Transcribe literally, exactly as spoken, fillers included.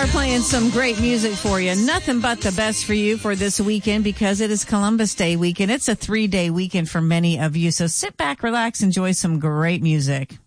start playing some great music for you. Nothing but the best for you for this weekend because it is Columbus Day weekend. It's a three-day weekend for many of you. So sit back, relax, enjoy some great music.